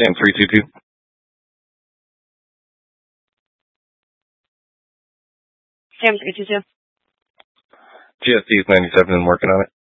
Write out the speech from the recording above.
Sam 322. Sam 322. GSD is 97 and working on it.